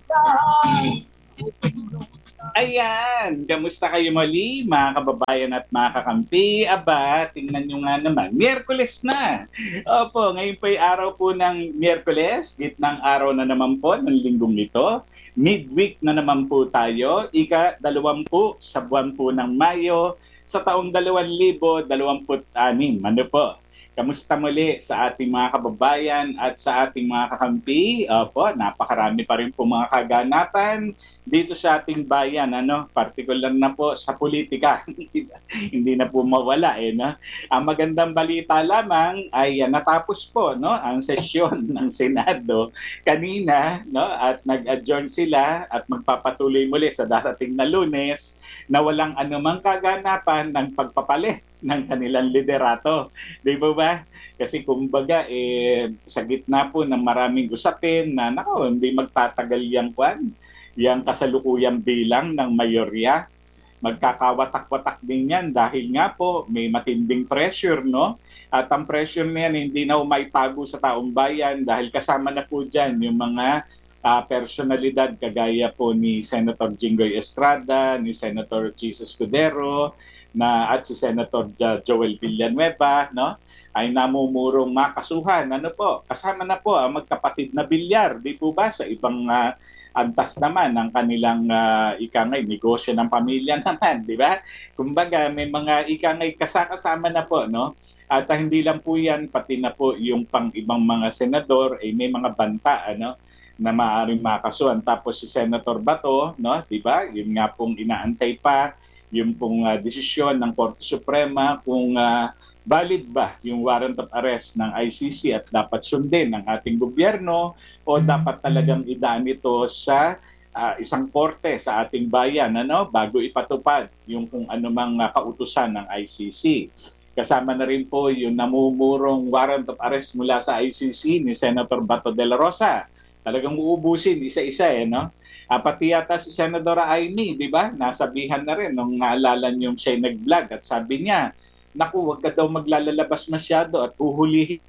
Ayan, kamusta kayo muli mga kababayan at mga kakampi? Aba, tingnan nyo nga naman, Miyerkules na! Opo, ngayon po ay araw po ng Miyerkules, gitnang araw na naman po ng linggong ito. Midweek na naman po tayo, ika-20 sa buwan po ng Mayo sa taong 2026. Ano po? Kamusta muli sa ating mga kababayan at sa ating mga kakampi? Opo, napakarami pa rin po mga kaganapan dito sa ating bayan, partikular na po sa politika. Hindi na po mawala no. Ang magandang balita lamang ay natapos po no ang sesyon ng Senado kanina no at nag-adjourn sila at magpapatuloy muli sa darating na Lunes na walang anumang kaganapan ng pagpapalit ng kanilang liderato. Di ba ba? Kasi kumbaga sa gitna po ng maraming usapin na nako hindi magtatagal yang kasalukuyang bilang ng mayorya. Magkakawatak-watak din yan dahil nga po may matinding pressure, no? At ang pressure na yan hindi na maitago sa taong bayan dahil kasama na po dyan yung mga personalidad kagaya po ni Senator Jinggoy Estrada, ni Senator Jesus Escudero, at si Senator Joel Villanueva, no? Ay namumurong makasuhan. Ano po? Kasama na po ang magkapatid na Villar, di po ba? Sa ibang antas naman ng kanilang ikangay, negosyo ng pamilya naman, di ba? Kumbaga, may mga ikangay kasama na po, no? At hindi lang po yan, pati na po yung pang ibang mga senador, may mga banta, na maaaring makasuhan. Tapos si Senator Bato, no? Di ba? Yun nga pong inaantay pa, yung pong desisyon ng Korte Suprema kung valid ba yung warrant of arrest ng ICC at dapat sundin ng ating gobyerno o dapat talagang idaan ito sa isang korte sa ating bayan bago ipatupad yung kung anumang kautusan ng ICC. Kasama na rin po yung namumurong warrant of arrest mula sa ICC ni Senator Bato de la Rosa. Talagang uubusin isa-isa no? Pati yata si Senadora Amy, di ba? Nasabihan na rin nung naalala niyong siya nag-vlog at sabi niya, naku, wag ka daw maglalabas masyado at uhulihin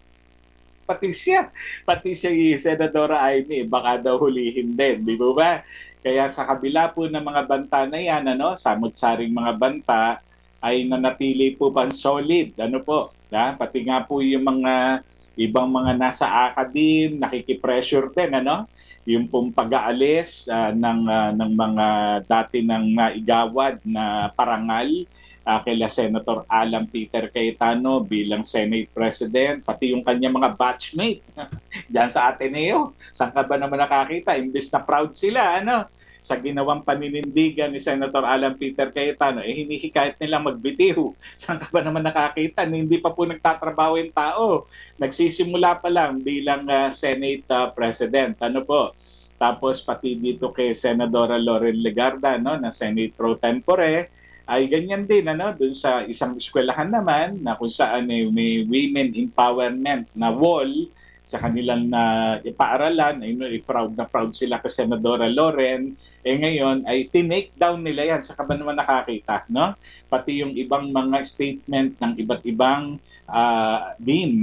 pati siya Senadora Amy, baka daw hulihin din, di ba? Kaya sa kabila po ng mga banta na yan, samot-saring mga banta, ay nanatili po pang solid, pati nga po yung mga ibang mga nasa academe, nakikipressure din, yung pong pag-aalis ng mga dati ng naigawad na parangal kila Senator Alan Peter Cayetano bilang Senate President, pati yung kanya mga batchmate dyan sa Ateneo. Saan ka ba naman nakakita? Imbes na proud sila, sa ginawang paninindigan ni Senator Alan Peter Cayetano, hinihikayat nila magbitiw. Saan ka ba naman nakakita? Hindi pa po nagtatrabaho yung tao. Nagsisimula pa lang bilang Senate President. Tapos pati dito kay Senadora Loren Legarda, na Senate Pro Tempore, ay ganyan din, dun sa isang eskwelahan naman na kung saan may women empowerment na wall sa kanilang ipaaralan, proud na proud sila kay Senadora Loren, ngayon ay tinake down nila yan. Sa ba naman nakakita, no? Pati yung ibang mga statement ng iba't ibang dean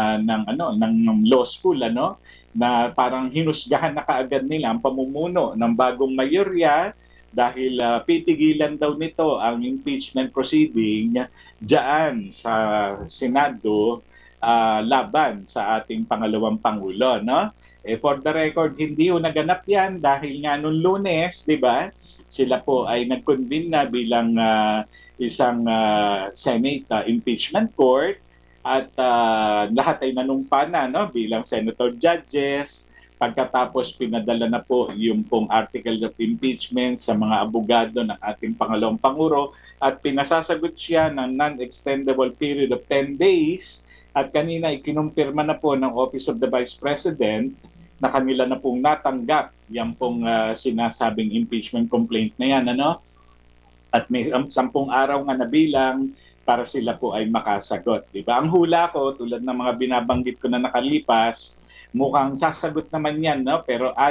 ng law school, na parang hinusgahan na kaagad nila ang pamumuno ng bagong mayorya dahil pipigilan daw nito ang impeachment proceeding diyan sa Senado laban sa ating pangalawang Pangulo, no? For the record, hindi yung naganap yan dahil nga nung Lunes, di ba, sila po ay nag-convene na bilang isang Senate impeachment court at lahat ay nanumpa na bilang senator judges. Pagkatapos pinadala na po yung pong article of impeachment sa mga abogado ng ating pangalawang Pangulo at pinasasagot siya ng non-extendable period of 10 days at kanina ikinumpirma na po ng Office of the Vice President na kanila na pong natanggap yung pong sinasabing impeachment complaint na yan. At may 10 araw nga na bilang para sila po ay makasagot. Diba? Ang hula ko, tulad ng mga binabanggit ko na nakalipas, mukhang sasagot naman yan, pero